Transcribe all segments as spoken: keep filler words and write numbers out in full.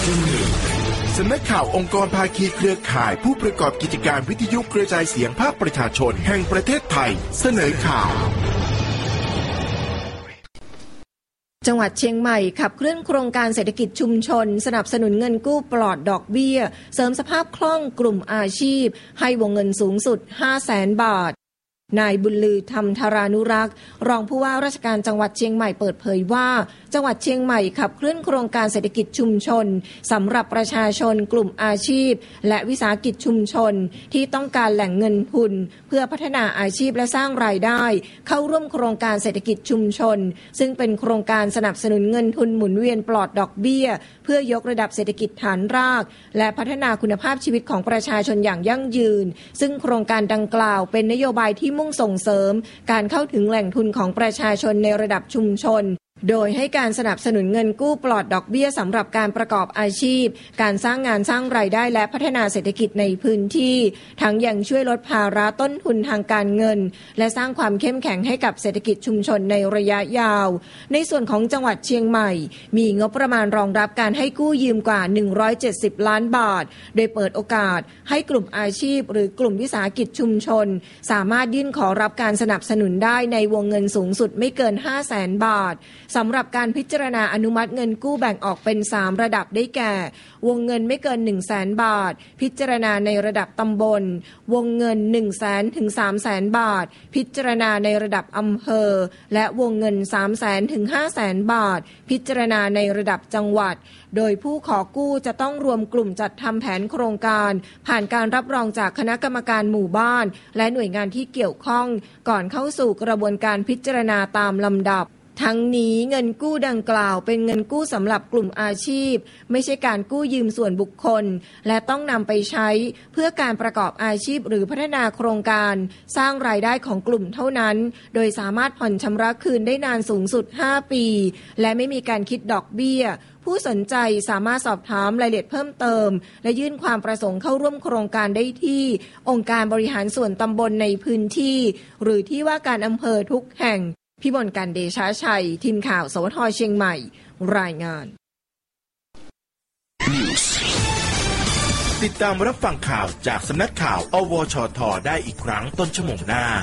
สำนักข่าวองค์กรภาคีเครือข่ายผู้ประกอบกิจการวิทยุกระจายเสียงภาคประชาชนแห่งประเทศไทยเสนอข่าวจังหวัดเชียงใหม่ขับเคลื่อนโครงการเศรษฐกิจชุมชนสนับสนุนเงินกู้ปลอดดอกเบี้ยเสริมสภาพคล่องกลุ่มอาชีพให้วงเงินสูงสุด ห้าแสน บาทนายบุญลือธรรมธารานุรักษ์รองผู้ว่าราชการจังหวัดเชียงใหม่เปิดเผยว่าจังหวัดเชียงใหม่ขับเคลื่อนโครงการเศรษฐกิจชุมชนสำหรับประชาชนกลุ่มอาชีพและวิสาหกิจชุมชนที่ต้องการแหล่งเงินทุนเพื่อพัฒนาอาชีพและสร้างรายได้เข้าร่วมโครงการเศรษฐกิจชุมชนซึ่งเป็นโครงการสนับสนุนเงินทุนหมุนเวียนปลอดดอกเบี้ยเพื่อยกระดับเศรษฐกิจฐานรากและพัฒนาคุณภาพชีวิตของประชาชนอย่างยั่งยืนซึ่งโครงการดังกล่าวเป็นนโยบายที่มุ่งส่งเสริมการเข้าถึงแหล่งทุนของประชาชนในระดับชุมชนโดยให้การสนับสนุนเงินกู้ปลอดดอกเบี้ยสำหรับการประกอบอาชีพการสร้างงานสร้างรายได้และพัฒนาเศรษฐกิจในพื้นที่ทั้งยังช่วยลดภาระต้นทุนทางการเงินและสร้างความเข้มแข็งให้กับเศรษฐกิจชุมชนในระยะยาวในส่วนของจังหวัดเชียงใหม่มีงบประมาณรองรับการให้กู้ยืมกว่าหนึ่งร้อยเจ็ดสิบล้านบาทโดยเปิดโอกาสให้กลุ่มอาชีพหรือกลุ่มวิสาหกิจชุมชนสามารถยื่นขอรับการสนับสนุนได้ในวงเงินสูงสุดไม่เกิน ห้าแสน บาทสำหรับการพิจารณาอนุมัติเงินกู้แบ่งออกเป็นสามระดับได้แก่วงเงินไม่เกิน หนึ่งแสน บาทพิจารณาในระดับตำบลวงเงิน หนึ่งแสน ถึง สามแสน บาทพิจารณาในระดับอำเภอและวงเงิน สามแสน ถึง ห้าแสน บาทพิจารณาในระดับจังหวัดโดยผู้ขอกู้จะต้องรวมกลุ่มจัดทำแผนโครงการผ่านการรับรองจากคณะกรรมการหมู่บ้านและหน่วยงานที่เกี่ยวข้องก่อนเข้าสู่กระบวนการพิจารณาตามลำดับทั้งนี้เงินกู้ดังกล่าวเป็นเงินกู้สำหรับกลุ่มอาชีพไม่ใช่การกู้ยืมส่วนบุคคลและต้องนำไปใช้เพื่อการประกอบอาชีพหรือพัฒนาโครงการสร้างรายได้ของกลุ่มเท่านั้นโดยสามารถผ่อนชำระคืนได้นานสูงสุดห้าปีและไม่มีการคิดดอกเบี้ยผู้สนใจสามารถสอบถามรายละเอียดเพิ่มเติมและยื่นความประสงค์เข้าร่วมโครงการได้ที่องค์การบริหารส่วนตำบลในพื้นที่หรือที่ว่าการอำเภอทุกแห่งพิมลการเดชาชัยทีมข่าวสวทเชียงใหม่รายงานติดตามรับฟังข่าวจากสำนักข่าวอวชทได้อีกครั้งต้นชั่วโมงหน้า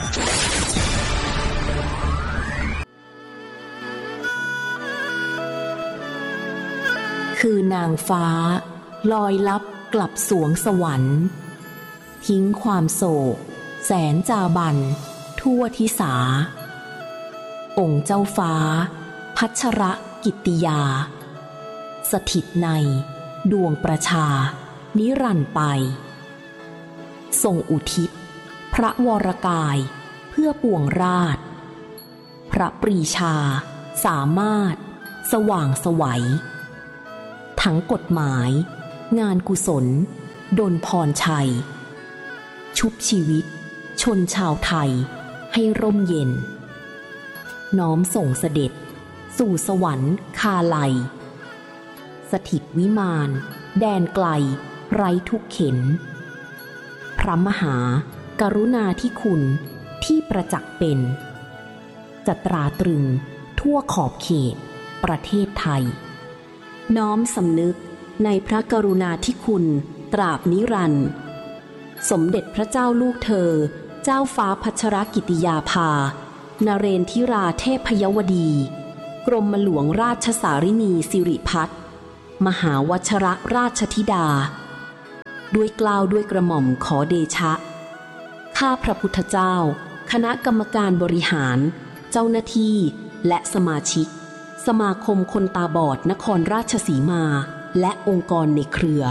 คือนางฟ้าลอยลับกลับสวงสวรรค์ทิ้งความโศกแสนจาบันทั่วทิสาองค์เจ้าฟ้าพัชรกิตติยาสถิตในดวงประชานิรันดร์ไปทรงอุทิศพระวรกายเพื่อปวงราชพระปรีชาสามารถสว่างไสวทั้งกฎหมายงานกุศลดลพรชัยชุบชีวิตชนชาวไทยให้ร่มเย็นน้อมส่งเสด็จสู่สวรรค์คาไลสถิตวิมานแดนไกลไร้ทุกเข็ญพระมหากรุณาธิคุณที่ประจักษ์เป็นจะตราตรึงทั่วขอบเขตประเทศไทยน้อมสำนึกในพระกรุณาธิคุณตราบนิรันดร์สมเด็จพระเจ้าลูกเธอเจ้าฟ้าพัชรกิติยาภานเรนทิราเทพยวดีกรมหลวงราชสารินีสิริพัฒน์มหาวชรราชธิดาด้วยเกล้าด้วยกระหม่อมขอเดชะข้าพระพุทธเจ้าคณะกรรมการบริหารเจ้าหน้าที่และสมาชิกสมาคมคนตาบอดนครราชสีมาและองค์กรในเครือ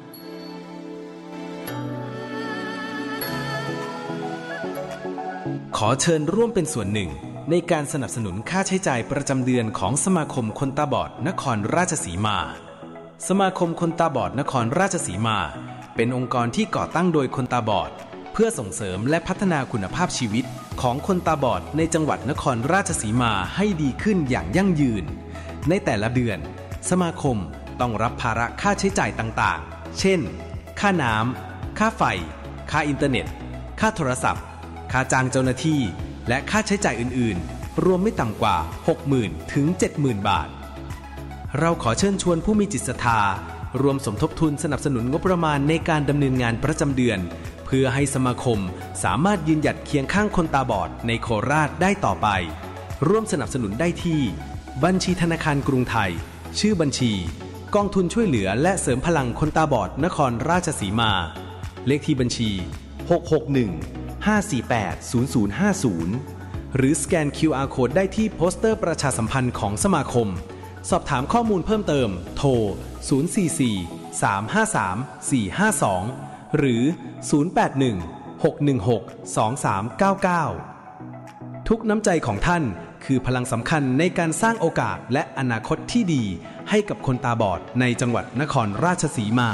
ขอเชิญร่วมเป็นส่วนหนึ่งในการสนับสนุนค่าใช้จ่ายประจำเดือนของสมาคมคนตาบอดนครราชสีมาสมาคมคนตาบอดนครราชสีมาเป็นองค์กรที่ก่อตั้งโดยคนตาบอดเพื่อส่งเสริมและพัฒนาคุณภาพชีวิตของคนตาบอดในจังหวัดนครราชสีมาให้ดีขึ้นอย่างยั่งยืนในแต่ละเดือนสมาคมต้องรับภาระค่าใช้จ่ายต่างๆเช่นค่าน้ำค่าไฟค่าอินเทอร์เน็ตค่าโทรศัพท์ค่าจ้างเจ้าหน้าที่และค่าใช้จ่ายอื่นๆรวมไม่ต่ำกว่า หกหมื่น ถึง เจ็ดหมื่น บาทเราขอเชิญชวนผู้มีจิตศรัทธารวมสมทบทุนสนับสนุนงบประมาณในการดำเนินงานประจำเดือนเพื่อให้สมาคมสามารถยืนหยัดเคียงข้างคนตาบอดในโคราชได้ต่อไปร่วมสนับสนุนได้ที่บัญชีธนาคารกรุงไทยชื่อบัญชีกองทุนช่วยเหลือและเสริมพลังคนตาบอดนครราชสีมาเลขที่บัญชีหก หก หนึ่ง ห้า สี่ แปด ศูนย์ ศูนย์ ห้า ศูนย์หรือสแกน คิว อาร์ Code ได้ที่โปสเตอร์ประชาสัมพันธ์ของสมาคมสอบถามข้อมูลเพิ่มเติมโทรศูนย์ สี่ สี่ สาม ห้า สาม สี่ ห้า สองหรือศูนย์ แปด หนึ่ง หก หนึ่ง หก สอง สาม เก้า เก้าทุกน้ำใจของท่านคือพลังสำคัญในการสร้างโอกาสและอนาคตที่ดีให้กับคนตาบอดในจังหวัดนครราชสีมา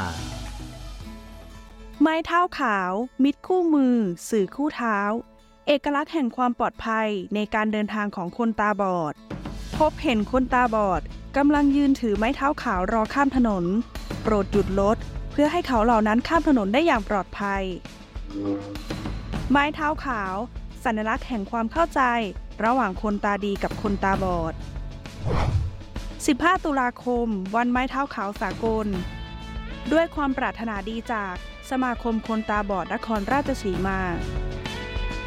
ไม้เท้าขาวมิตรคู่มือสื่อคู่เท้าเอกลักษณ์แห่งความปลอดภัยในการเดินทางของคนตาบอดพบเห็นคนตาบอดกำลังยืนถือไม้เท้าขาวรอข้ามถนนโปรดหยุดรถเพื่อให้เขาเหล่านั้นข้ามถนนได้อย่างปลอดภัยไม้เท้าขาวสัญลักษณ์แห่งความเข้าใจระหว่างคนตาดีกับคนตาบอดสิบห้าตุลาคมวันไม้เท้าขาวสากลด้วยความปรารถนาดีจากสมาคมคนตาบอดนครราชสีมา